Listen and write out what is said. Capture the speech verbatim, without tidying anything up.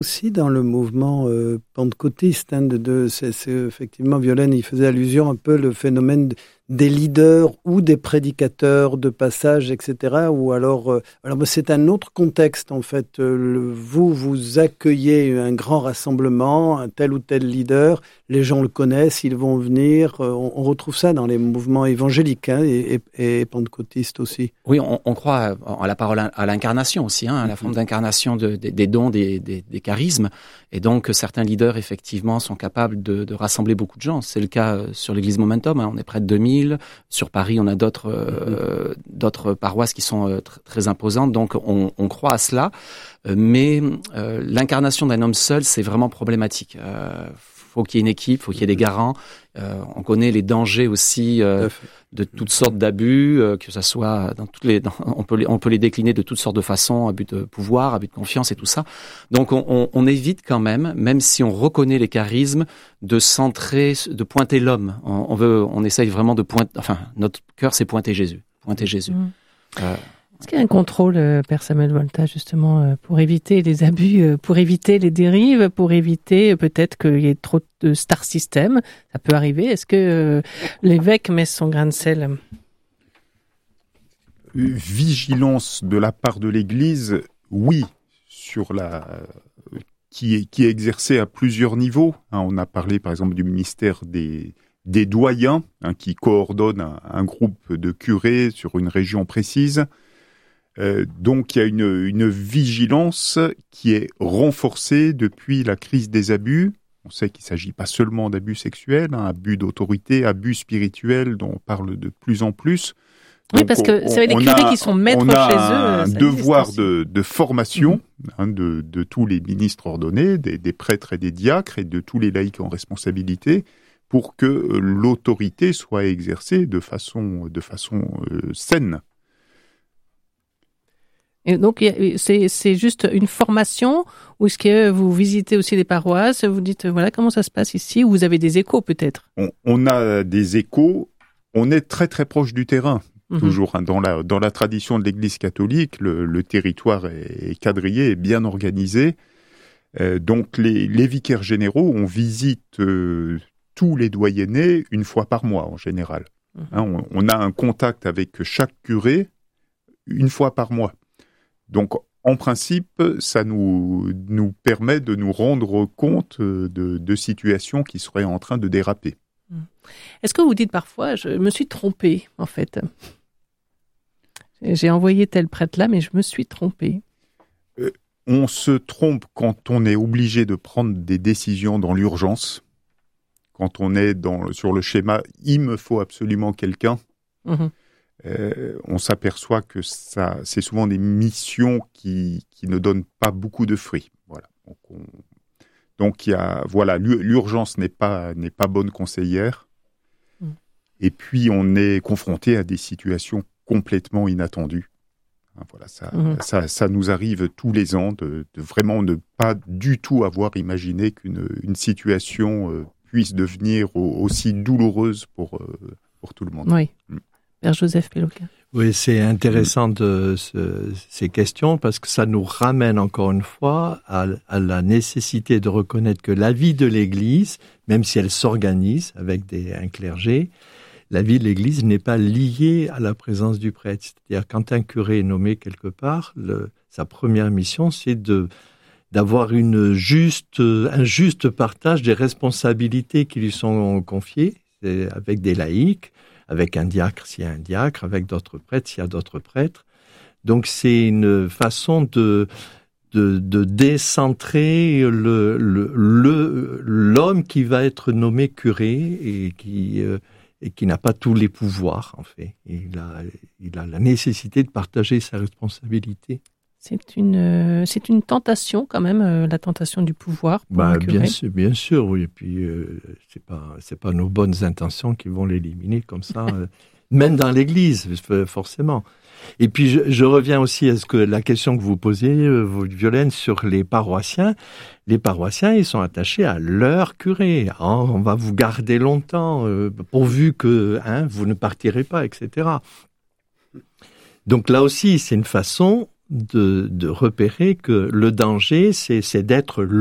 Aussi dans le mouvement euh, pentecôtiste, hein, de, de, c'est, c'est effectivement, Violaine, il faisait allusion un peu le phénomène de, des leaders ou des prédicateurs de passage, et cetera. Ou alors, euh, alors c'est un autre contexte en fait. Euh, le, vous, vous accueillez un grand rassemblement, un tel ou tel leader, les gens le connaissent, ils vont venir. Euh, on, on retrouve ça dans les mouvements évangéliques hein, et, et, et pentecôtistes aussi. Oui, on, on croit à la parole à l'incarnation aussi, hein, à la forme d'incarnation de, de, des dons, des, des, des charismes. Et donc, certains leaders, effectivement, sont capables de, de rassembler beaucoup de gens. C'est le cas sur l'église Momentum, hein, on est près de deux mille. Sur Paris, on a d'autres, euh, d'autres paroisses qui sont euh, tr- très imposantes. Donc, on, on croit à cela. Euh, mais euh, l'incarnation d'un homme seul, c'est vraiment problématique. Euh, faut qu'il y ait une équipe, faut qu'il y ait des garants. Euh, on connaît les dangers aussi euh, de toutes sortes d'abus, euh, que ça soit dans toutes les, dans, on peut les, on peut les décliner de toutes sortes de façons, abus de pouvoir, abus de confiance et tout ça. Donc on, on, on évite quand même, même si on reconnaît les charismes, de centrer, de pointer l'homme. On, on veut, on essaye vraiment de pointer. Enfin, notre cœur, c'est pointer Jésus, pointer Jésus. Mmh. Euh, Est-ce qu'il y a un contrôle, euh, Père Samuel Volta, justement, euh, pour éviter les abus, euh, pour éviter les dérives, pour éviter euh, peut-être qu'il y ait trop de star system? Ça peut arriver. Est-ce que euh, l'évêque met son grain de sel? Vigilance de la part de l'Église, oui, sur la qui est qui est exercée à plusieurs niveaux. Hein, on a parlé, par exemple, du ministère des des doyens, hein, qui coordonne un, un groupe de curés sur une région précise. Euh, donc il y a une, une vigilance qui est renforcée depuis la crise des abus. On sait qu'il ne s'agit pas seulement d'abus sexuels, hein, abus d'autorité, abus spirituels dont on parle de plus en plus. Oui, donc parce que on, c'est vrai, les curés qui sont maîtres chez eux. On a un devoir de, de formation mmh. hein, de, de tous les ministres ordonnés, des, des prêtres et des diacres et de tous les laïcs en responsabilité pour que l'autorité soit exercée de façon, de façon euh, saine. Et donc, c'est, c'est juste une formation ou est-ce que vous visitez aussi les paroisses, vous dites, voilà, comment ça se passe ici, ou vous avez des échos peut-être? on, on a des échos, on est très très proche du terrain, mmh. toujours. Hein, dans, la, dans la tradition de l'Église catholique, le, le territoire est, est quadrillé, est bien organisé. Euh, donc, les, les vicaires généraux, on visite euh, tous les doyennés une fois par mois en général. Mmh. Hein, on, on a un contact avec chaque curé une fois par mois. Donc, en principe, ça nous, nous permet de nous rendre compte de, de situations qui seraient en train de déraper. Est-ce que vous dites parfois, je me suis trompé, en fait? J'ai envoyé tel prêtre-là, mais je me suis trompé. Euh, on se trompe quand on est obligé de prendre des décisions dans l'urgence. Quand on est dans, sur le schéma « il me faut absolument quelqu'un mmh. ». Euh, on s'aperçoit que ça, c'est souvent des missions qui, qui ne donnent pas beaucoup de fruits. Voilà. Donc, on, donc il y a, voilà, l'urgence n'est pas, n'est pas bonne conseillère. Mm. Et puis, on est confronté à des situations complètement inattendues. Voilà, ça, mm. ça, ça nous arrive tous les ans de, de vraiment ne pas du tout avoir imaginé qu'une une situation euh, puisse devenir au, aussi douloureuse pour, euh, pour tout le monde. Oui. Mm. Père Joseph Péloquin. Oui, c'est intéressant de ce, ces questions parce que ça nous ramène encore une fois à, à la nécessité de reconnaître que la vie de l'Église, même si elle s'organise avec des, un clergé, la vie de l'Église n'est pas liée à la présence du prêtre. C'est-à-dire quand un curé est nommé quelque part, le, sa première mission, c'est de d'avoir une juste, un juste partage des responsabilités qui lui sont confiées, c'est avec des laïcs, avec un diacre s'il y a un diacre, avec d'autres prêtres s'il y a d'autres prêtres. Donc c'est une façon de, de, de décentrer le, le, le, l'homme qui va être nommé curé et qui, euh, et qui n'a pas tous les pouvoirs, en fait. Il a, il a la nécessité de partager sa responsabilité. C'est une, euh, c'est une tentation quand même, euh, la tentation du pouvoir. Pour bah, un curé. Bien sûr, bien sûr, oui. Et puis euh, c'est pas, c'est pas nos bonnes intentions qui vont l'éliminer comme ça, euh, même dans l'Église, forcément. Et puis je, je reviens aussi à ce que la question que vous posiez, euh, Violaine, sur les paroissiens. Les paroissiens, ils sont attachés à leur curé. Oh, on va vous garder longtemps, euh, pourvu que hein, vous ne partirez pas, et cetera. Donc là aussi, c'est une façon de, de repérer que le danger, c'est, c'est d'être